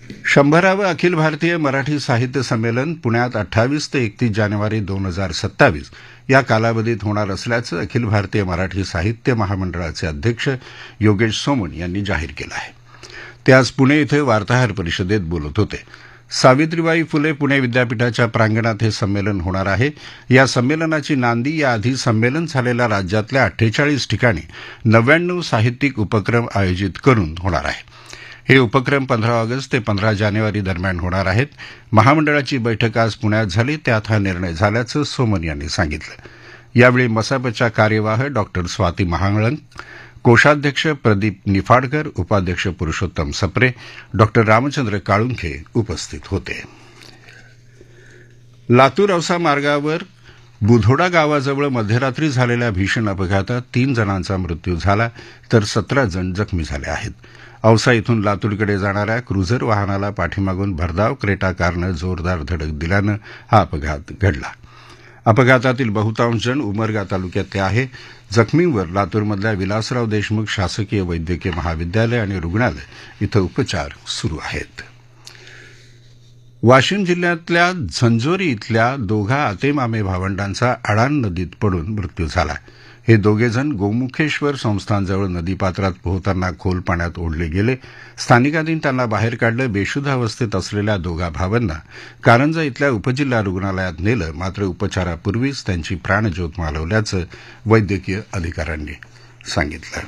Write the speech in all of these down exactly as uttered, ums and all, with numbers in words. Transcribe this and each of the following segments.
शंभरावं अखिल भारतीय मराठी साहित्य संमेलन पुण्यात अठ्ठावीस ते एकतीस जानेवारी दोन हजार सत्तावीस या कालावधीत होणार असल्याचं अखिल भारतीय मराठी साहित्य महामंडळाचे अध्यक्ष योगेश सोमण यांनी जाहीर केलं आहे. ते आज पुणे इथं वार्ताहर परिषदेत बोलत होते. सावित्रीबाई फुले पुणे विद्यापीठाच्या प्रांगणात हे संमेलन होणार आहे. या संमेलनाची नांदी याआधी संमेलन झालेल्या राज्यातल्या अठ्ठेचाळीस ठिकाणी नव्याण्णव साहित्यिक उपक्रम आयोजित करून होणार आहे. हे उपक्रम पंधरा ऑगस्ट ते पंधरा जानेवारी दरम्यान होणार आहेत. महामंडळाची बैठक आज पुण्यात झाली, त्यात हा निर्णय झाल्याचं सोमन यांनी सांगितलं. यावेळी मसापच्या कार्यवाह डॉक्टर स्वाती महाळंक, कोषाध्यक्ष प्रदीप निफाडकर, उपाध्यक्ष पुरुषोत्तम सप्रे, डॉक्टर रामचंद्र काळुंखे उपस्थित होते. लातूर औसा मार्गावर बुधोडा गावाजवळ मध्यरात्री झालेल्या भीषण अपघातात तीन जणांचा मृत्यू झाला तर सतरा जण जखमी झाले आहेत. औसा इथून लातूरकडे जाणाऱ्या क्रुझर वाहनाला पाठीमागून भरधाव क्रेटा कारनं जोरदार धडक दिल्यानं हा अपघात घडला. अपघातातील बहुतांश जण उमरगा तालुक्यातले आहे. जखमींवर लातूरमधल्या विलासराव देशमुख शासकीय वैद्यकीय महाविद्यालय आणि रुग्णालय इथं उपचार सुरू आहेत. वाशिम जिल्ह्यातल्या झंजोरी इथल्या दोघा आतेमामे भावंडांचा अडाण नदीत पडून मृत्यू झाला. हे दोघेजण गोमुखेश्वर संस्थानजवळ नदीपात्रात पोहताना खोल पाण्यात ओढले गेले. स्थानिकांनी त्यांना बाहेर काढलं. बेशुद्ध अवस्थेत असलेल्या दोघा भावांना कारंजा इथल्या उपजिल्हा रुग्णालयात नेलं, मात्र उपचारापूर्वीच त्यांची प्राणज्योत मालवल्याचं वैद्यकीय अधिकाऱ्यांनी सांगितलं.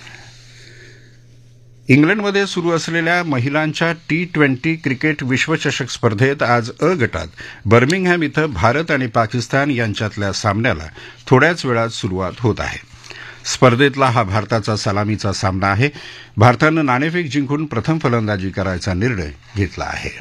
इंग्लंडमध्ये सुरू असलेल्या महिलांच्या टी ट्वेंटी क्रिकेट विश्वचषक स्पर्धेत आज अ गटात बर्मिंगहॅम इथं भारत आणि पाकिस्तान यांच्यातल्या सामन्याला थोड्याच वेळात सुरुवात होत आहे. स्पर्धेतला हा भारताचा सलामीचा सामना आहे. भारतानं नाणेफेक जिंकून प्रथम फलंदाजी करायचा निर्णय घेतला आहे.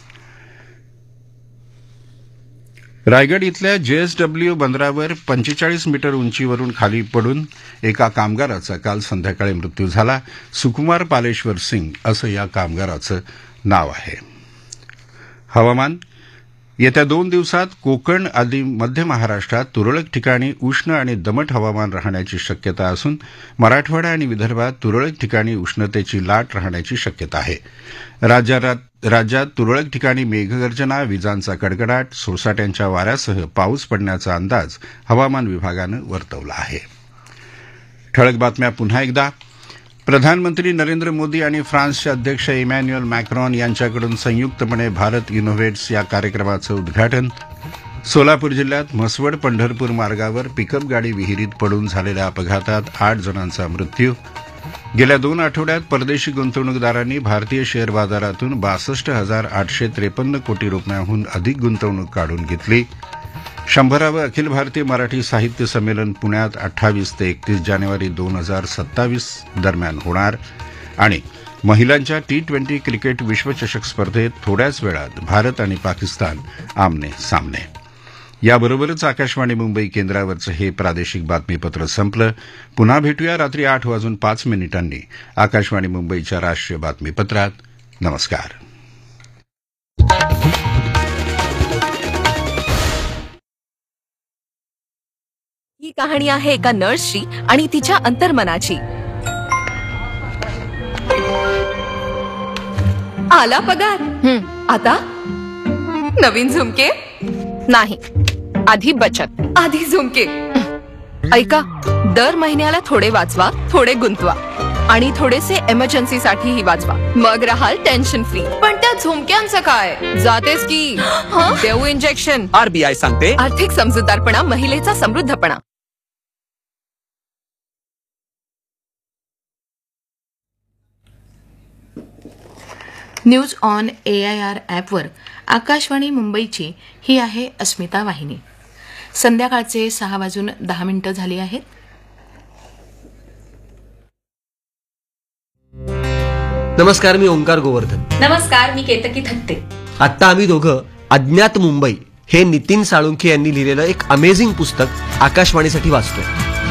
रायगड इथल्या जेएसडब्ल्यू बंदरावर पंचेचाळीस मीटर उंचीवरून खाली पडून एका कामगाराचा काल संध्याकाळी मृत्यू झाला. सुकुमार पालेश्वर सिंग असं या कामगाराचं नाव आहे. हवामान. येत्या दोन दिवसात कोकण आदी मध्य महाराष्ट्रात तुरळक ठिकाणी उष्ण आणि दमट हवामान राहण्याची शक्यता असून मराठवाडा आणि विदर्भात तुरळक ठिकाणी उष्णतेची लाट राहण्याची शक्यता आहे. राज्यात राज्यात तुरळक ठिकाणी मेघगर्जना, विजांचा कडकडाट, सोसाट्यांच्या वाऱ्यासह पाऊस पडण्याचा अंदाज हवामान विभागानं वर्तवला आहे. ठळक बातम्या पुन्हा एकदा. प्रधानमंत्री नरेंद्र मोदी आणि फ्रान्सचे अध्यक्ष इमॅन्युएल मॅक्रॉन यांच्याकडून संयुक्तपणे भारत इनोव्हेट्स या कार्यक्रमाचं उद्घाटन. सोलापूर जिल्ह्यात म्हसवड पंढरपूर मार्गावर पिकअप गाडी विहिरीत पडून झालेल्या अपघातात आठ जणांचा मृत्यू. गेल्या दोन आठवड्यात परदेशी गुंतवणूकदारांनी भारतीय शेअर बाजारातून बासष्ट हजार आठशे त्रेपन्न कोटी रुपयांहून अधिक गुंतवणूक काढून घेतली. शंभरावं अखिल भारतीय मराठी साहित्य संमेलन पुण्यात अठ्ठावीस ते एकतीस जानेवारी दोन हजार सत्तावीस दरम्यान होणार. आणि महिलांच्या टी ट्वेंटी क्रिकेट विश्वचषक स्पर्धेत थोड्याच वेळात भारत आणि पाकिस्तान आमने सामने. याबरोबरच आकाशवाणी मुंबई केंद्रावरचं हे प्रादेशिक बातमीपत्र संपलं. पुन्हा भेटूया रात्री आठ वाजून पाच मिनिटांनी आकाशवाणी मुंबईच्या राष्ट्रीय बातमीपत्रात. नमस्कार. ही कहाणी आहे एका नर्सची आणि तिच्या अंतर्मनाची. आला पगार. आता नवीन झुमके नाही, आधी बचत, आधी झुमके. ऐका, दर महिन्याला थोडे वाचवा, थोडे गुंतवा आणि थोडेसे इमर्जन्सीसाठीही वाचवा. मग राहाल टेन्शन फ्री. पण त्या झुमक्यांचं काय? जातेस की देऊ इंजेक्शन. आरबीआय सांगते, आर्थिक समजूतदारपणा महिलेचा समृद्धपणा. News on A I R ॲपवर आकाशवाणी मुंबईची ही आहे अस्मिता वाहिनी. संध्याकाळचे सहा वाजून दहा मिनिटं झाली आहेत. नमस्कार, मी ओंकार गोवर्धन. नमस्कार, मी केतकी थत्ते. आत्ता आम्ही दोघं अज्ञात मुंबई हे नितीन साळुंखे यांनी लिहिलेलं एक अमेझिंग पुस्तक आकाशवाणीसाठी वाचतोय.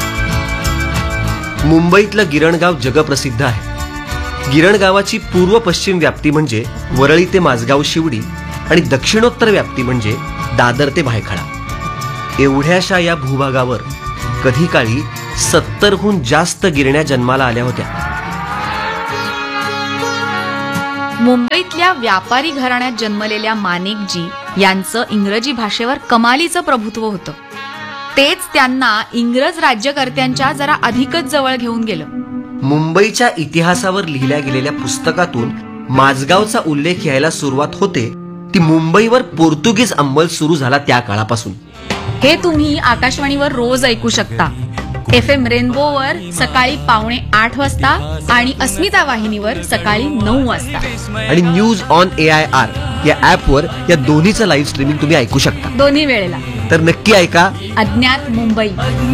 मुंबईतलं गिरणगाव जगप्रसिद्ध आहे. गिरणगावाची पूर्व पश्चिम व्याप्ती म्हणजे वरळी ते माझगाव शिवडी आणि दक्षिणोत्तर व्याप्ती म्हणजे दादर ते भायखळा. एवढ्याशा या भूभागावर कधी काळी सत्तरहून जास्त गिरण्या जन्माला आल्या होत्या. मुंबईतल्या व्यापारी घराण्यात जन्मलेल्या माणिकजी यांचं इंग्रजी भाषेवर कमालीचं प्रभुत्व होतं. तेच त्यांना इंग्रज राज्यकर्त्यांच्या जरा अधिकच जवळ घेऊन गेलं. मुंबईच्या इतिहासावर लिहिल्या गेलेल्या पुस्तकातून माझगावचा उल्लेख यायला सुरुवात होते ती मुंबईवर पोर्तुगीज अंमल सुरू झाला त्या काळापासून. हे तुम्ही आकाशवाणीवर रोज ऐकू शकता. एफ एम रेनबोवर सकाळी पावणे आठ वाजता आणि अस्मिता वाहिनीवर सकाळी नऊ वाजता. आणि news on A I R या ऍपवर या दोन्हीचं लाईव्ह स्ट्रीमिंग तुम्ही ऐकू शकता. दोन्ही वेळेला. तर नक्की ऐका अज्ञात मुंबई.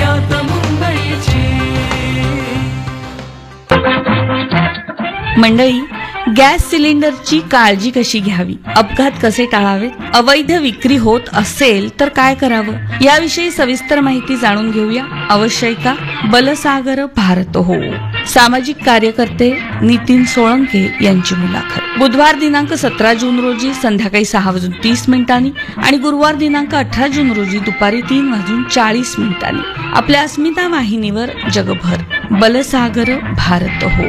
मंडळी, गॅस सिलेंडरची काळजी कशी घ्यावी, अपघात कसे टाळावेत, अवैध विक्री होत असेल तर काय करावं, याविषयी सविस्तर माहिती जाणून घेऊया. अवश्य ऐका बलसागर भारत हो. सामाजिक कार्यकर्ते नितीन सोळंके यांची मुलाखत. बुधवार दिनांक सतरा जून रोजी संध्याकाळी सहा वाजून तीस मिनिटांनी आणि गुरुवार दिनांक अठरा जून रोजी दुपारी तीन वाजून चाळीस मिनिटांनी आपल्या अस्मिता वाहिनीवर. जगभर बलसागर भारत हो.